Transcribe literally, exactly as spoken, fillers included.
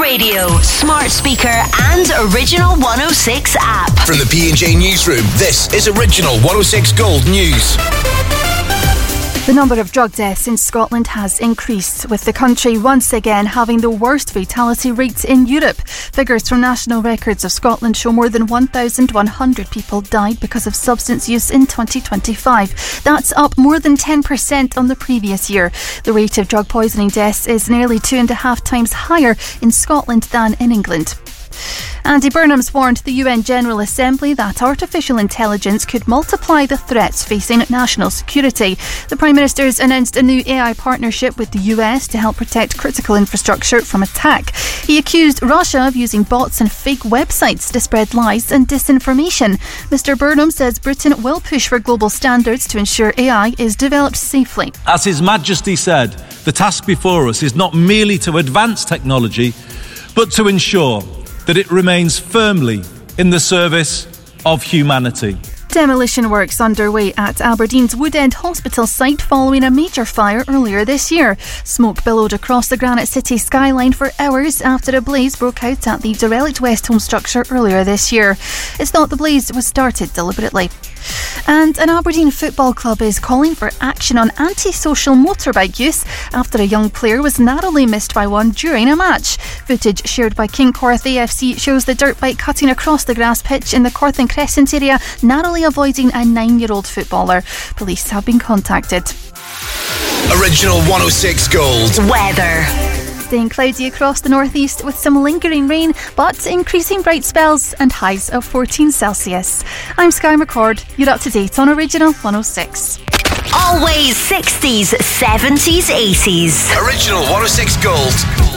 radio, smart speaker and Original one oh six app. From the P and J Newsroom, this is Original one oh six Gold News. The number of drug deaths in Scotland has increased, with the country once again having the worst fatality rates in Europe. Figures from National Records of Scotland show more than one thousand one hundred people died because of substance use in twenty twenty-five. That's up more than ten percent on the previous year. The rate of drug poisoning deaths is nearly two and a half times higher in Scotland than in England. Andy Burnham's warned the U N General Assembly that artificial intelligence could multiply the threats facing national security. The Prime Minister's announced a new A I partnership with the U S to help protect critical infrastructure from attack. He accused Russia of using bots and fake websites to spread lies and disinformation. Mister Burnham says Britain will push for global standards to ensure A I is developed safely. As His Majesty said, the task before us is not merely to advance technology, but to ensure that it remains firmly in the service of humanity. Demolition works underway at Aberdeen's Woodend Hospital site following a major fire earlier this year. Smoke billowed across the Granite City skyline for hours after a blaze broke out at the Derelict West home structure earlier this year. It's thought the blaze was started deliberately. And an Aberdeen football club is calling for action on antisocial motorbike use after a young player was narrowly missed by one during a match. Footage shared by King Corth A F C shows the dirt bike cutting across the grass pitch in the Corth and Crescent area, narrowly avoiding a nine-year-old footballer. Police have been contacted. Original one oh six Gold. Weather. Staying cloudy across the northeast with some lingering rain, but increasing bright spells and highs of fourteen Celsius. I'm Sky McCord. You're up to date on Original one oh six. Always sixties, seventies, eighties. Original one oh six Gold.